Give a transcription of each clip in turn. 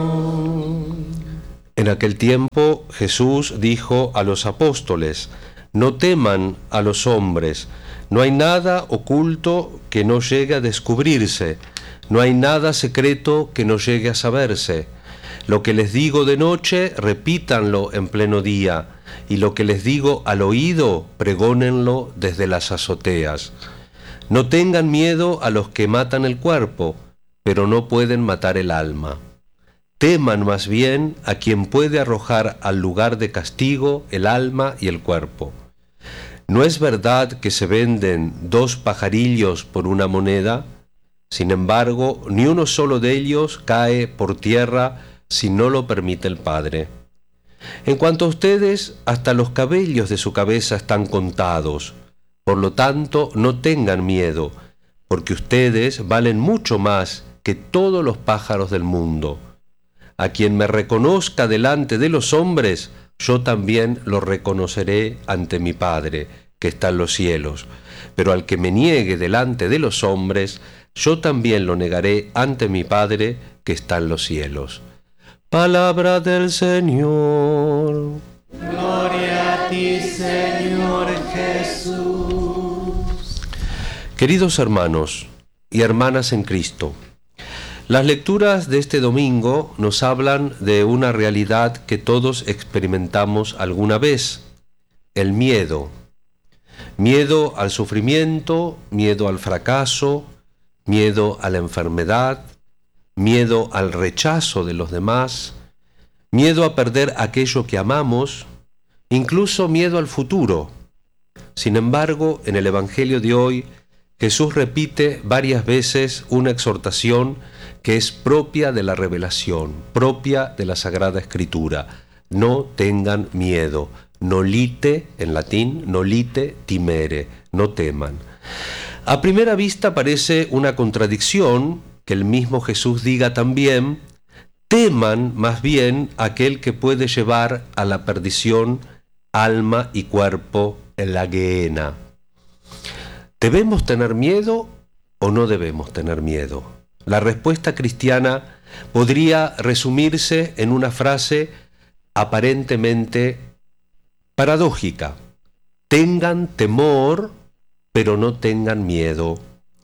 En aquel tiempo Jesús dijo a los apóstoles: no teman a los hombres, no hay nada oculto que no llegue a descubrirse, no hay nada secreto que no llegue a saberse. Lo que les digo de noche, repítanlo en pleno día, y lo que les digo al oído, pregónenlo desde las azoteas. No tengan miedo a los que matan el cuerpo, pero no pueden matar el alma. Teman más bien a quien puede arrojar al lugar de castigo el alma y el cuerpo. ¿No es verdad que se venden 2 pajarillos por una moneda? Sin embargo, ni uno solo de ellos cae por tierra si no lo permite el Padre. En cuanto a ustedes, hasta los cabellos de su cabeza están contados. Por lo tanto, no tengan miedo, porque ustedes valen mucho más que todos los pájaros del mundo. A quien me reconozca delante de los hombres, yo también lo reconoceré ante mi Padre, que está en los cielos. Pero al que me niegue delante de los hombres, yo también lo negaré ante mi Padre, que está en los cielos. Palabra del Señor. Gloria a ti, Señor Jesús. Queridos hermanos y hermanas en Cristo, las lecturas de este domingo nos hablan de una realidad que todos experimentamos alguna vez: el miedo. Miedo al sufrimiento, miedo al fracaso, miedo a la enfermedad, miedo al rechazo de los demás, miedo a perder aquello que amamos, incluso miedo al futuro. Sin embargo, en el Evangelio de hoy, Jesús repite varias veces una exhortación que es propia de la revelación, propia de la Sagrada Escritura. No tengan miedo. Nolite, en latín, nolite timere, no teman. A primera vista parece una contradicción que el mismo Jesús diga también: teman más bien aquel que puede llevar a la perdición alma y cuerpo en la Gehenna. ¿Debemos tener miedo o no debemos tener miedo? La respuesta cristiana podría resumirse en una frase aparentemente paradójica: tengan temor, pero no tengan miedo.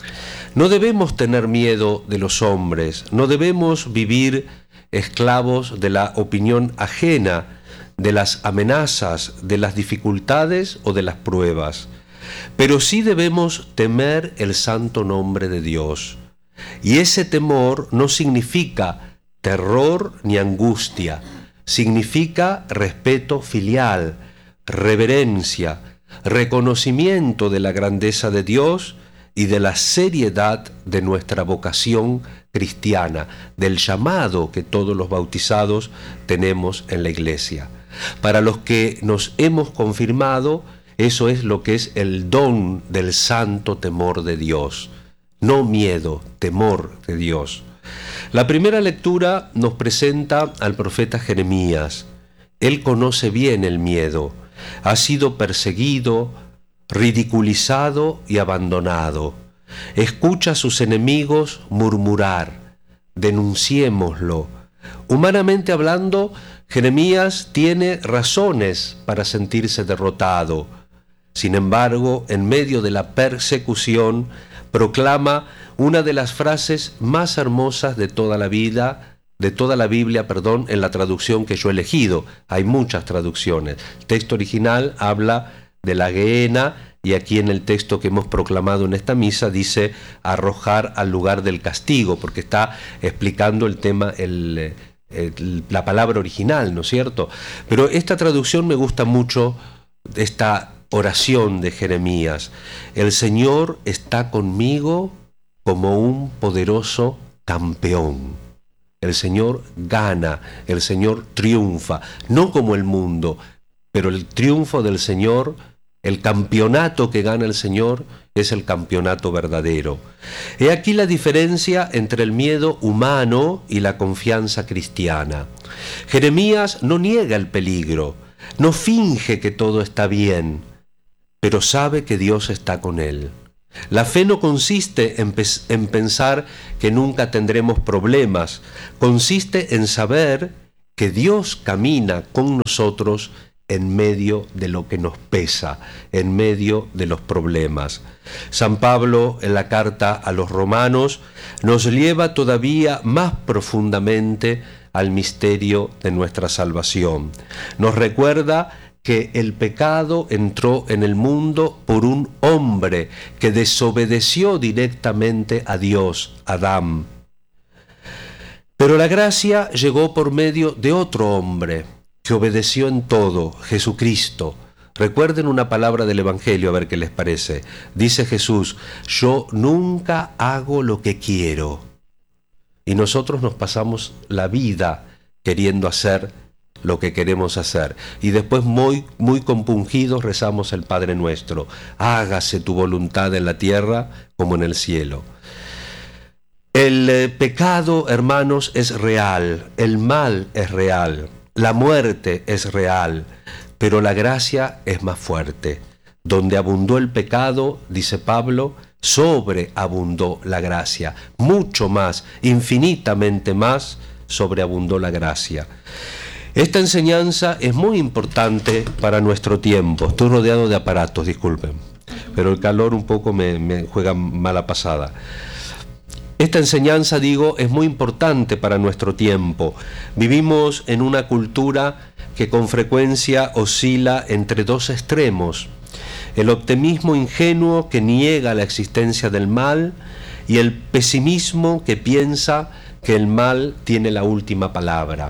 No debemos tener miedo de los hombres, no debemos vivir esclavos de la opinión ajena, de las amenazas, de las dificultades o de las pruebas. Pero sí debemos temer el santo nombre de Dios. Y ese temor no significa terror ni angustia, significa respeto filial, reverencia, reconocimiento de la grandeza de Dios y de la seriedad de nuestra vocación cristiana, del llamado que todos los bautizados tenemos en la Iglesia. Para los que nos hemos confirmado, eso es lo que es el don del santo temor de Dios. No miedo, temor de Dios. La primera lectura nos presenta al profeta Jeremías. Él conoce bien el miedo. Ha sido perseguido, ridiculizado y abandonado. Escucha a sus enemigos murmurar. Denunciémoslo. Humanamente hablando, Jeremías tiene razones para sentirse derrotado. Sin embargo, en medio de la persecución, proclama una de las frases más hermosas de toda la Biblia, en la traducción que yo he elegido. Hay muchas traducciones. El texto original habla de la Gehenna, y aquí en el texto que hemos proclamado en esta misa dice arrojar al lugar del castigo, porque está explicando el tema, la palabra original, ¿no es cierto? Pero esta traducción me gusta mucho, esta oración de Jeremías: el Señor está conmigo como un poderoso campeón. El Señor gana, el Señor triunfa, no como el mundo, pero el triunfo del Señor, el campeonato que gana el Señor, es el campeonato verdadero. He aquí la diferencia entre el miedo humano y la confianza cristiana. Jeremías no niega el peligro, no finge que todo está bien, pero sabe que Dios está con él. La fe no consiste en pensar que nunca tendremos problemas, consiste en saber que Dios camina con nosotros en medio de lo que nos pesa, en medio de los problemas. San Pablo, en la carta a los Romanos, nos lleva todavía más profundamente al misterio de nuestra salvación. Nos recuerda que el pecado entró en el mundo por un hombre que desobedeció directamente a Dios, Adán. Pero la gracia llegó por medio de otro hombre que obedeció en todo, Jesucristo. Recuerden una palabra del Evangelio, a ver qué les parece. Dice Jesús: yo nunca hago lo que quiero. Y nosotros nos pasamos la vida queriendo hacer lo que queremos hacer. Y después muy compungidos rezamos el Padre Nuestro: hágase tu voluntad en la tierra como en el cielo. El pecado, hermanos, es real, el mal es real, la muerte es real, pero la gracia es más fuerte. Donde abundó el pecado, dice Pablo, sobreabundó la gracia. Mucho más, infinitamente más, sobreabundó la gracia. Esta enseñanza es muy importante para nuestro tiempo. Estoy rodeado de aparatos, disculpen, pero el calor un poco me juega mala pasada. Esta enseñanza, digo, es muy importante para nuestro tiempo. Vivimos en una cultura que con frecuencia oscila entre dos extremos: el optimismo ingenuo que niega la existencia del mal y el pesimismo que piensa que el mal tiene la última palabra.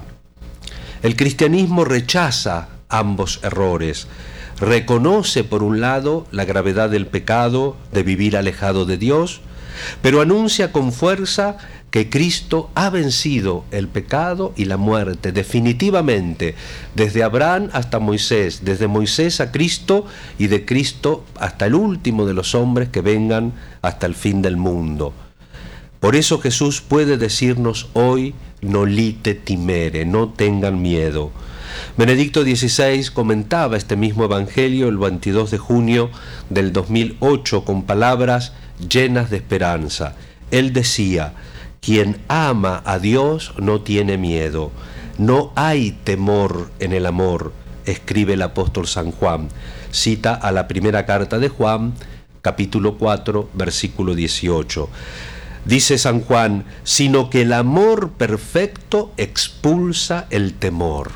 El cristianismo rechaza ambos errores. Reconoce, por un lado, la gravedad del pecado, de vivir alejado de Dios, pero anuncia con fuerza que Cristo ha vencido el pecado y la muerte definitivamente, desde Abraham hasta Moisés, desde Moisés a Cristo y de Cristo hasta el último de los hombres que vengan hasta el fin del mundo. Por eso Jesús puede decirnos hoy: no lite timere, no tengan miedo. Benedicto XVI comentaba este mismo Evangelio el 22 de junio del 2008 con palabras llenas de esperanza. Él decía: quien ama a Dios no tiene miedo, no hay temor en el amor, escribe el apóstol San Juan. Cita a la primera carta de Juan, capítulo 4, versículo 18. Dice San Juan: sino que el amor perfecto expulsa el temor.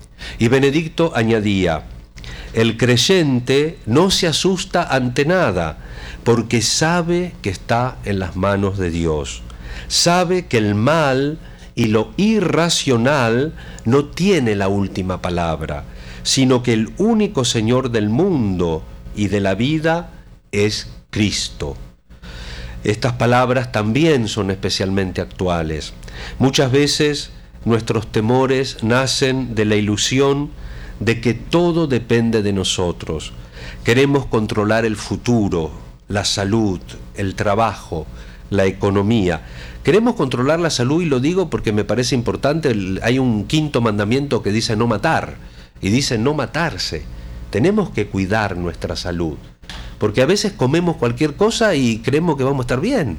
Y Benedicto añadía: el creyente no se asusta ante nada, porque sabe que está en las manos de Dios. Sabe que el mal y lo irracional no tiene la última palabra, sino que el único Señor del mundo y de la vida es Cristo. Estas palabras también son especialmente actuales. Muchas veces nuestros temores nacen de la ilusión de que todo depende de nosotros. Queremos controlar el futuro, la salud, el trabajo, la economía. Queremos controlar la salud, y lo digo porque me parece importante. Hay un quinto mandamiento que dice no matar, y dice no matarse. Tenemos que cuidar nuestra salud, porque a veces comemos cualquier cosa y creemos que vamos a estar bien.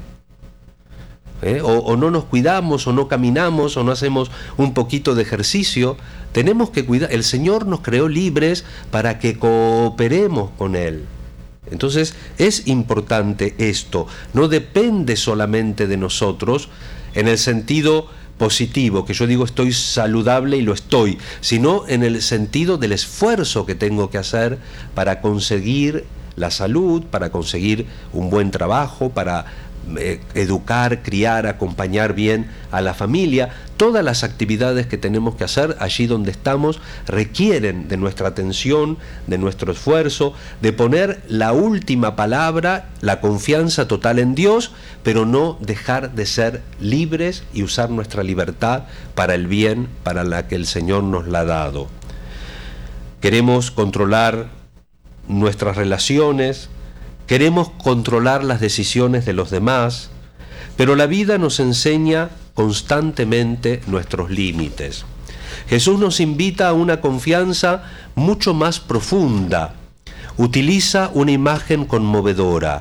O no nos cuidamos, o no caminamos, o no hacemos un poquito de ejercicio. Tenemos que cuidar. El Señor nos creó libres para que cooperemos con Él. Entonces es importante esto. No depende solamente de nosotros en el sentido positivo, que yo digo estoy saludable y lo estoy, sino en el sentido del esfuerzo que tengo que hacer para conseguir la salud, para conseguir un buen trabajo, para educar, criar, acompañar bien a la familia. Todas las actividades que tenemos que hacer allí donde estamos requieren de nuestra atención, de nuestro esfuerzo, de poner la última palabra, la confianza total en Dios, pero no dejar de ser libres y usar nuestra libertad para el bien, para la que el Señor nos la ha dado. Queremos controlar nuestras relaciones, queremos controlar las decisiones de los demás, pero la vida nos enseña constantemente nuestros límites. Jesús nos invita a una confianza mucho más profunda. Utiliza una imagen conmovedora.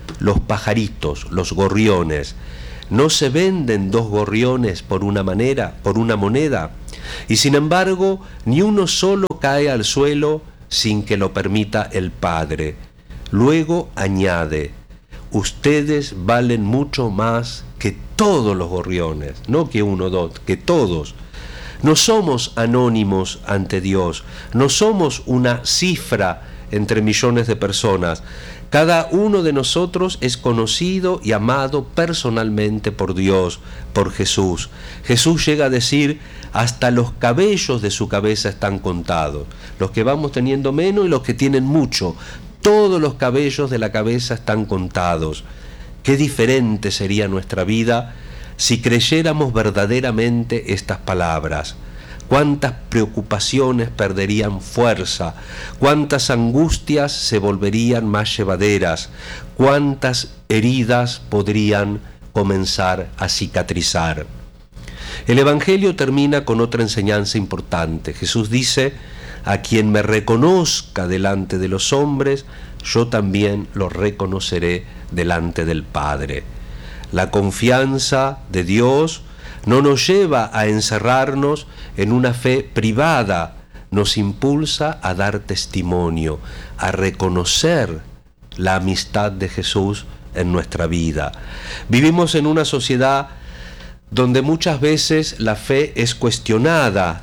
los pajaritos, los gorriones. ¿No se venden 2 gorriones por una moneda? Y sin embargo, ni uno solo cae al suelo sin que lo permita el Padre. Luego añade: ustedes valen mucho más que todos los gorriones, no que 1 o 2, que todos. No somos anónimos ante Dios, no somos una cifra entre millones de personas. Cada uno de nosotros es conocido y amado personalmente por Dios, por Jesús. Jesús llega a decir: hasta los cabellos de su cabeza están contados. Los que vamos teniendo menos y los que tienen mucho. Todos los cabellos de la cabeza están contados. Qué diferente sería nuestra vida si creyéramos verdaderamente estas palabras. Cuántas preocupaciones perderían fuerza, cuántas angustias se volverían más llevaderas, cuántas heridas podrían comenzar a cicatrizar. El Evangelio termina con otra enseñanza importante. Jesús dice: a quien me reconozca delante de los hombres, yo también lo reconoceré delante del Padre. La confianza de Dios no nos lleva a encerrarnos en una fe privada, nos impulsa a dar testimonio, a reconocer la amistad de Jesús en nuestra vida. Vivimos en una sociedad donde muchas veces la fe es cuestionada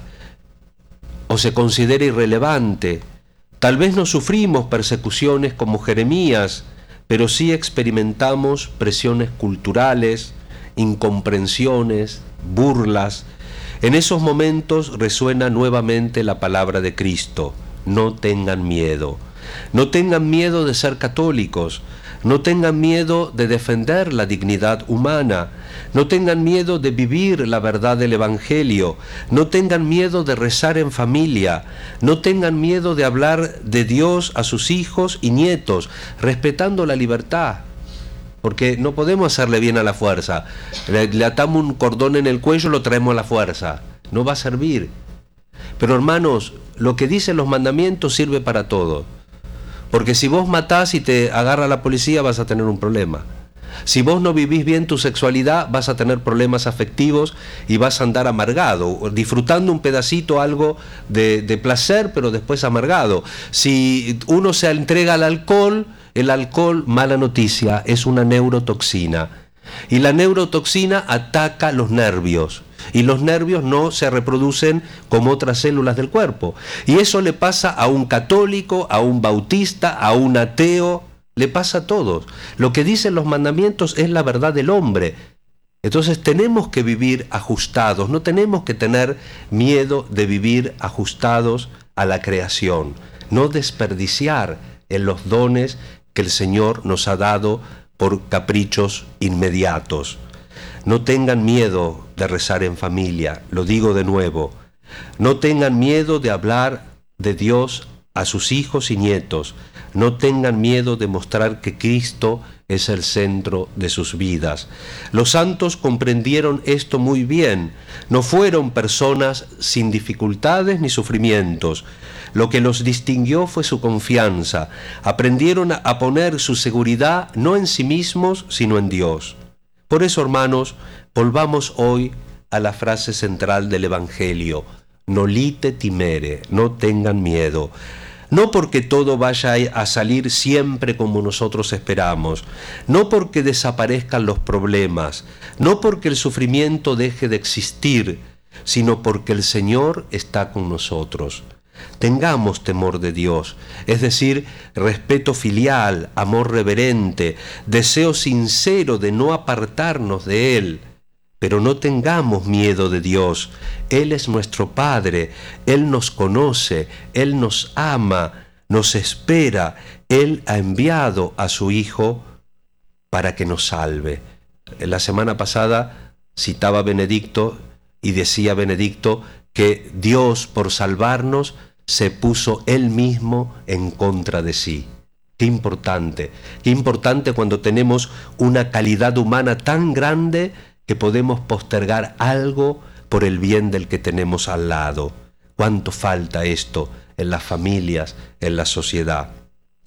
o se considera irrelevante. Tal vez no sufrimos persecuciones como Jeremías, pero sí experimentamos presiones culturales, incomprensiones, burlas. En esos momentos resuena nuevamente la palabra de Cristo: no tengan miedo. No tengan miedo de ser católicos, no tengan miedo de defender la dignidad humana, no tengan miedo de vivir la verdad del Evangelio, no tengan miedo de rezar en familia, no tengan miedo de hablar de Dios a sus hijos y nietos, respetando la libertad. Porque no podemos hacerle bien a la fuerza. Le atamos un cordón en el cuello, lo traemos a la fuerza. No va a servir. Pero hermanos, lo que dicen los mandamientos sirve para todo. Porque si vos matás y te agarra la policía, vas a tener un problema. Si vos no vivís bien tu sexualidad, vas a tener problemas afectivos y vas a andar amargado, disfrutando un pedacito, algo de placer, pero después amargado. Si uno se entrega al alcohol, el alcohol, mala noticia, es una neurotoxina. Y la neurotoxina ataca los nervios. Y los nervios no se reproducen como otras células del cuerpo. Y eso le pasa a un católico, a un bautista, a un ateo, le pasa a todos. Lo que dicen los mandamientos es la verdad del hombre. Entonces tenemos que vivir ajustados, no tenemos que tener miedo de vivir ajustados a la creación, no desperdiciar en los dones que el Señor nos ha dado por caprichos inmediatos. No tengan miedo de rezar en familia, lo digo de nuevo. No tengan miedo de hablar de Dios a sus hijos y nietos. No tengan miedo de mostrar que Cristo es el centro de sus vidas. Los santos comprendieron esto muy bien. No fueron personas sin dificultades ni sufrimientos. Lo que los distinguió fue su confianza. Aprendieron a poner su seguridad no en sí mismos, sino en Dios. Por eso, hermanos, volvamos hoy a la frase central del Evangelio: nolite timere, no tengan miedo. No porque todo vaya a salir siempre como nosotros esperamos, no porque desaparezcan los problemas, no porque el sufrimiento deje de existir, sino porque el Señor está con nosotros. Tengamos temor de Dios, es decir, respeto filial, amor reverente, deseo sincero de no apartarnos de Él. Pero no tengamos miedo de Dios. Él es nuestro Padre, Él nos conoce, Él nos ama, nos espera. Él ha enviado a su Hijo para que nos salve. La semana pasada citaba a Benedicto y decía Benedicto que Dios, por salvarnos, se puso Él mismo en contra de sí. Qué importante cuando tenemos una calidad humana tan grande que podemos postergar algo por el bien del que tenemos al lado. ¿Cuánto falta esto en las familias, en la sociedad?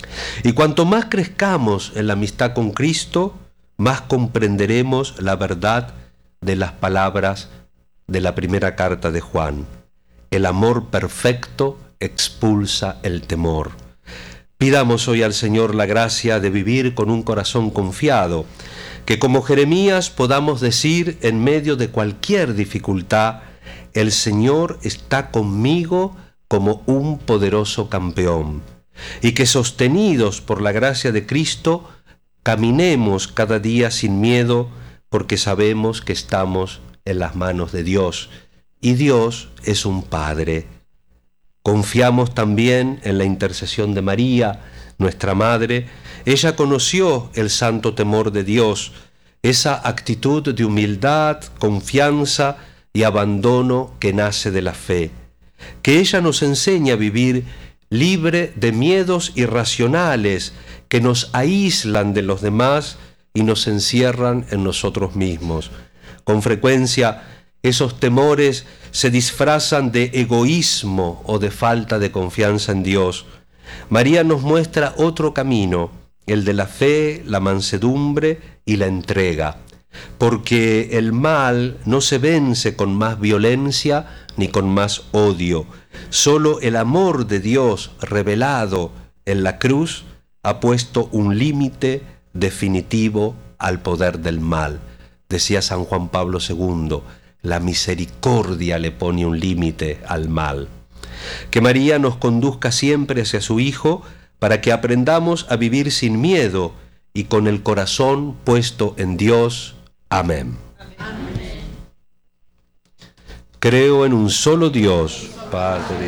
Y cuanto más crezcamos en la amistad con Cristo, más comprenderemos la verdad de las palabras de la primera carta de Juan. El amor perfecto expulsa el temor. Pidamos hoy al Señor la gracia de vivir con un corazón confiado, que como Jeremías podamos decir en medio de cualquier dificultad: el Señor está conmigo como un poderoso campeón, y que sostenidos por la gracia de Cristo, caminemos cada día sin miedo, porque sabemos que estamos en las manos de Dios, y Dios es un Padre. Confiamos también en la intercesión de María, nuestra Madre. Ella conoció el santo temor de Dios, esa actitud de humildad, confianza y abandono que nace de la fe. Que ella nos enseñe a vivir libre de miedos irracionales que nos aíslan de los demás y nos encierran en nosotros mismos. Con frecuencia, esos temores se disfrazan de egoísmo o de falta de confianza en Dios. María nos muestra otro camino, el de la fe, la mansedumbre y la entrega, porque el mal no se vence con más violencia ni con más odio. Solo el amor de Dios revelado en la cruz ha puesto un límite definitivo al poder del mal. Decía San Juan Pablo II, la misericordia le pone un límite al mal. Que María nos conduzca siempre hacia su Hijo para que aprendamos a vivir sin miedo y con el corazón puesto en Dios. Amén. Amén. Creo en un solo Dios, Padre,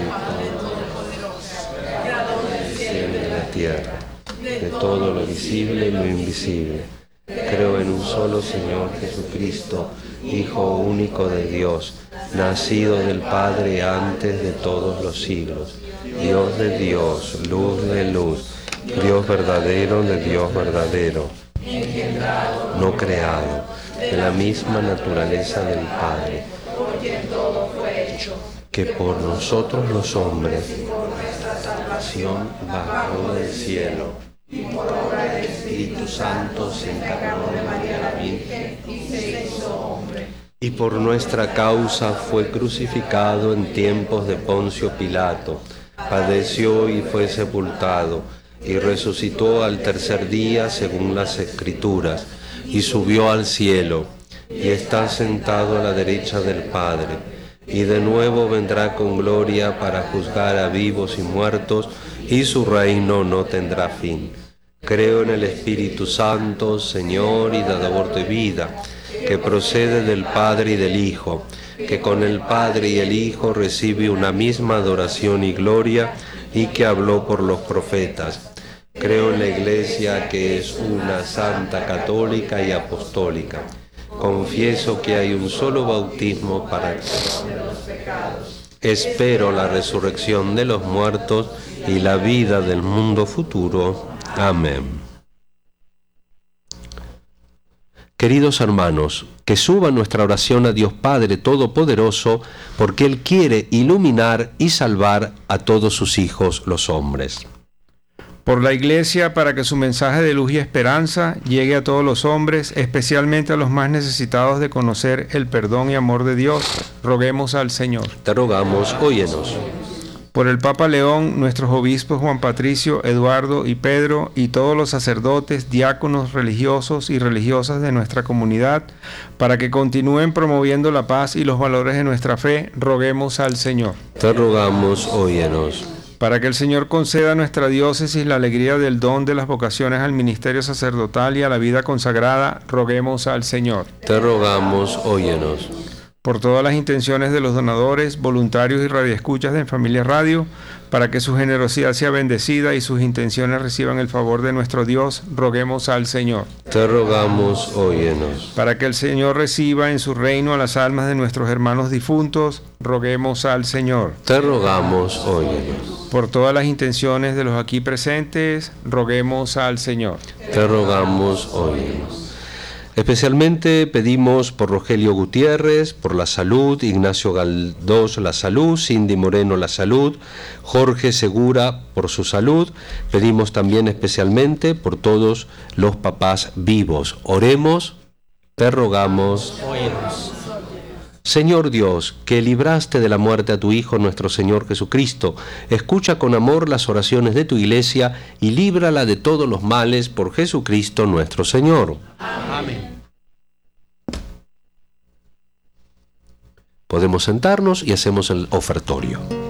Creador del cielo y de la tierra, de todo lo visible y lo invisible. Creo en un solo Señor Jesucristo, Hijo único de Dios, nacido del Padre antes de todos los siglos, Dios de Dios, luz de luz, Dios verdadero de Dios verdadero, no creado, de la misma naturaleza del Padre, que por nosotros los hombres, salvación bajó del cielo, y por obra del Espíritu Santo se encarnó de María la Virgen y se hizo hombre. Y por nuestra causa fue crucificado en tiempos de Poncio Pilato, padeció y fue sepultado, y resucitó al tercer día según las Escrituras, y subió al cielo, y está sentado a la derecha del Padre, y de nuevo vendrá con gloria para juzgar a vivos y muertos, y su reino no tendrá fin. Creo en el Espíritu Santo, Señor y dador de vida, que procede del Padre y del Hijo, que con el Padre y el Hijo recibe una misma adoración y gloria, y que habló por los profetas. Creo en la Iglesia, que es una, santa, católica y apostólica. Confieso que hay un solo bautismo para el perdón de los pecados. Espero la resurrección de los muertos y la vida del mundo futuro. Amén. Queridos hermanos, que suba nuestra oración a Dios Padre Todopoderoso, porque Él quiere iluminar y salvar a todos sus hijos los hombres. Por la Iglesia, para que su mensaje de luz y esperanza llegue a todos los hombres, especialmente a los más necesitados de conocer el perdón y amor de Dios, roguemos al Señor. Te rogamos, óyenos. Por el Papa León, nuestros obispos Juan Patricio, Eduardo y Pedro, y todos los sacerdotes, diáconos, religiosos y religiosas de nuestra comunidad, para que continúen promoviendo la paz y los valores de nuestra fe, roguemos al Señor. Te rogamos, óyenos. Para que el Señor conceda a nuestra diócesis la alegría del don de las vocaciones al ministerio sacerdotal y a la vida consagrada, roguemos al Señor. Te rogamos, óyenos. Por todas las intenciones de los donadores, voluntarios y radioescuchas de En Familia Radio, para que su generosidad sea bendecida y sus intenciones reciban el favor de nuestro Dios, roguemos al Señor. Te rogamos, óyenos. Para que el Señor reciba en su reino a las almas de nuestros hermanos difuntos, roguemos al Señor. Te rogamos, óyenos. Por todas las intenciones de los aquí presentes, roguemos al Señor. Te rogamos, óyenos. Especialmente pedimos por Rogelio Gutiérrez, por la salud, Ignacio Galdós, la salud, Cindy Moreno, la salud, Jorge Segura, por su salud. Pedimos también especialmente por todos los papás vivos. Oremos, te rogamos. Señor Dios, que libraste de la muerte a tu Hijo nuestro Señor Jesucristo, escucha con amor las oraciones de tu Iglesia y líbrala de todos los males por Jesucristo nuestro Señor. Amén. Podemos sentarnos y hacemos el ofertorio.